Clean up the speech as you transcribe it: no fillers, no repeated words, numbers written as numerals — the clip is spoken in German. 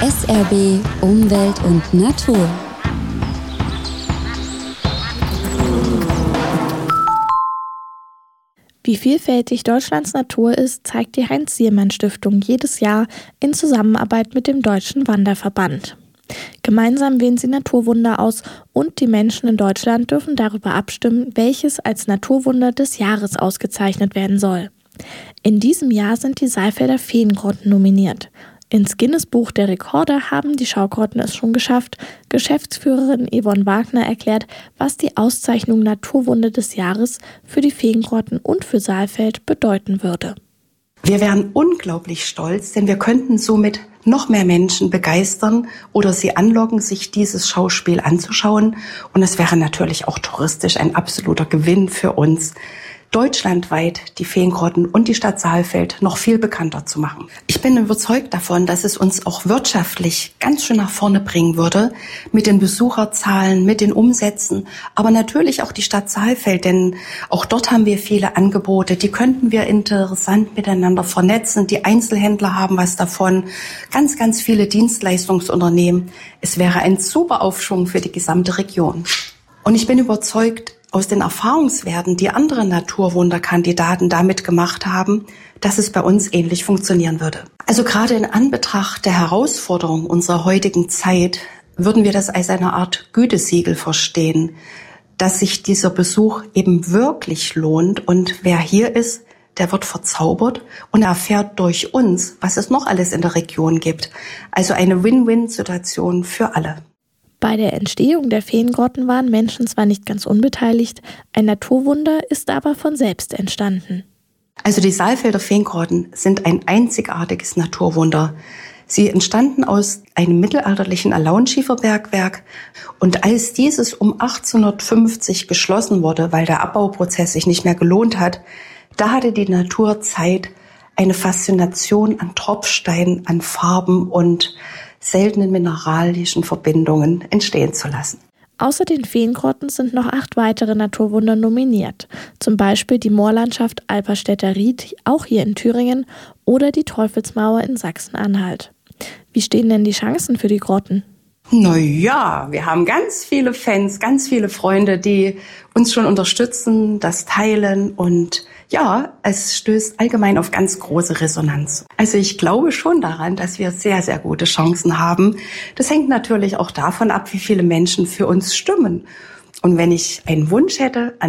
SRB Umwelt und Natur. Wie vielfältig Deutschlands Natur ist, zeigt die Heinz-Sielmann-Stiftung jedes Jahr in Zusammenarbeit mit dem Deutschen Wanderverband. Gemeinsam wählen sie Naturwunder aus und die Menschen in Deutschland dürfen darüber abstimmen, welches als Naturwunder des Jahres ausgezeichnet werden soll. In diesem Jahr sind die Saalfelder Feengrotten nominiert. Ins Guinness-Buch der Rekorde haben die Schaugrotten es schon geschafft. Geschäftsführerin Yvonne Wagner erklärt, was die Auszeichnung Naturwunder des Jahres für die Feengrotten und für Saalfeld bedeuten würde. Wir wären unglaublich stolz, denn wir könnten somit noch mehr Menschen begeistern oder sie anlocken, sich dieses Schauspiel anzuschauen. Und es wäre natürlich auch touristisch ein absoluter Gewinn für uns, deutschlandweit die Feengrotten und die Stadt Saalfeld noch viel bekannter zu machen. Ich bin überzeugt davon, dass es uns auch wirtschaftlich ganz schön nach vorne bringen würde, mit den Besucherzahlen, mit den Umsätzen, aber natürlich auch die Stadt Saalfeld, denn auch dort haben wir viele Angebote, die könnten wir interessant miteinander vernetzen. Die Einzelhändler haben was davon, ganz, ganz viele Dienstleistungsunternehmen. Es wäre ein super Aufschwung für die gesamte Region. Und ich bin überzeugt, aus den Erfahrungswerten, die andere Naturwunderkandidaten damit gemacht haben, dass es bei uns ähnlich funktionieren würde. Also gerade in Anbetracht der Herausforderung unserer heutigen Zeit würden wir das als eine Art Gütesiegel verstehen, dass sich dieser Besuch eben wirklich lohnt und wer hier ist, der wird verzaubert und erfährt durch uns, was es noch alles in der Region gibt. Also eine Win-Win-Situation für alle. Bei der Entstehung der Feengrotten waren Menschen zwar nicht ganz unbeteiligt, ein Naturwunder ist aber von selbst entstanden. Also die Saalfelder Feengrotten sind ein einzigartiges Naturwunder. Sie entstanden aus einem mittelalterlichen Alaunschieferbergwerk und als dieses um 1850 geschlossen wurde, weil der Abbauprozess sich nicht mehr gelohnt hat, da hatte die Natur Zeit, eine Faszination an Tropfsteinen, an Farben und seltenen mineralischen Verbindungen entstehen zu lassen. Außer den Feengrotten sind noch 8 weitere Naturwunder nominiert. Zum Beispiel die Moorlandschaft Alperstädter Ried, auch hier in Thüringen, oder die Teufelsmauer in Sachsen-Anhalt. Wie stehen denn die Chancen für die Grotten? Naja, wir haben ganz viele Fans, ganz viele Freunde, die uns schon unterstützen, das teilen und ja, es stößt allgemein auf ganz große Resonanz. Also ich glaube schon daran, dass wir sehr, sehr gute Chancen haben. Das hängt natürlich auch davon ab, wie viele Menschen für uns stimmen. Und wenn ich einen Wunsch hätte